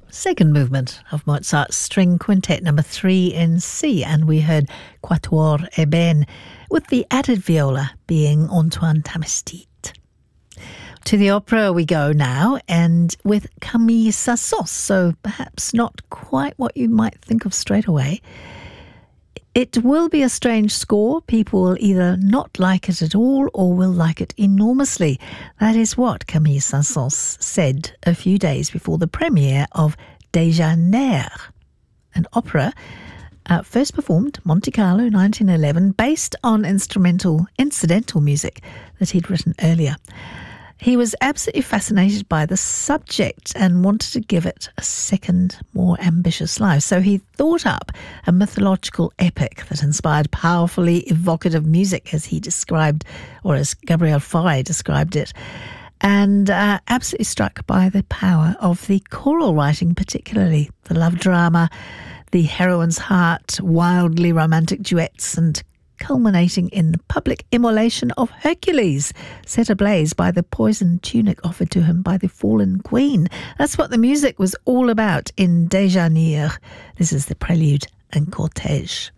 second movement of Mozart's String Quintet number 3 in C, and we heard Quatuor Eben, with the added viola being Antoine Tamestit. To the opera we go now, and with Camille Saint-Saëns, so perhaps not quite what you might think of straight away. It will be a strange score. People will either not like it at all or will like it enormously. That is what Camille Saint-Saëns said a few days before the premiere of Déjeuner, an opera first performed Monte Carlo 1911, based on incidental music that he'd written earlier. He was absolutely fascinated by the subject and wanted to give it a second, more ambitious life. So he thought up a mythological epic that inspired powerfully evocative music, as he described, or as Gabriel Fauré described it, and absolutely struck by the power of the choral writing, particularly the love drama, the heroine's heart, wildly romantic duets, and culminating in the public immolation of Hercules, set ablaze by the poisoned tunic offered to him by the fallen queen. That's what the music was all about in Déjeuner. This is the prelude and cortège.